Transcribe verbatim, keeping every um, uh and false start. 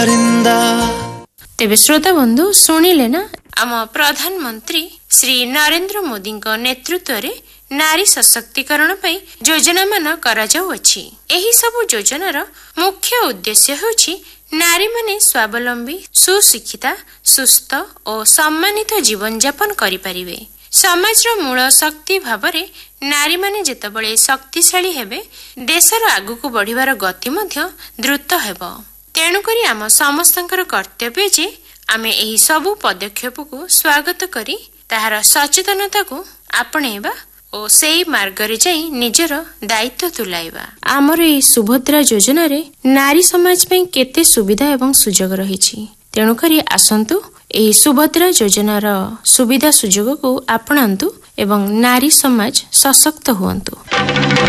तेबे श्रोता बंधु शुणिले ना आम प्रधानमंत्री श्री नरेंद्र मोदी नेतृत्व रे नारी सशक्तिकरण पई योजना मान करा जाउ अछि। एही सब योजनार मुख्य उद्देश्य होछि नारी माने स्वावलंबी, सुशिक्षिता, सुस्थ और सम्मानित जीवन यापन करि परिबे। समाजर मूल शक्ति भावरे नारी माने जेतबळे शक्तिशाली हेबे, देशर आगुक बढ़िबार गति मध्य द्रुत हेबो। तेणुकरी आम समस्तंकर कर्तव्य जे आमे एही सबु पदक्षेप को स्वागत करी ताहार सचेतनता को आपणेबा और सेही मार्गरे जाई निजर दायित्व तुलाइबा। आमर एही सुभद्रा योजना रे नारी समाज पे केते सुविधा एवं सुजोग रहिछि। तेणुकरी आसंतु एही सुभद्रा योजनार सुविधा सुजोग को आपणांतु एवं नारी समाज सशक्त हुअन्तु।